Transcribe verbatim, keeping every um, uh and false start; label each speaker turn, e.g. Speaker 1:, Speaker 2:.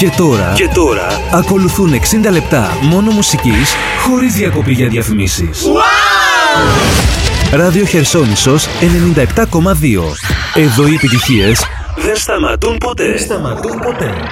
Speaker 1: Και τώρα, και τώρα ακολουθούν εξήντα λεπτά μόνο μουσικής, χωρίς διακοπή για διαφημίσεις. Wow! Ράδιο Χερσόνησος ενενήντα επτά κόμμα δύο. Εδώ οι επιτυχίες δεν σταματούν ποτέ. Δεν σταματούν ποτέ.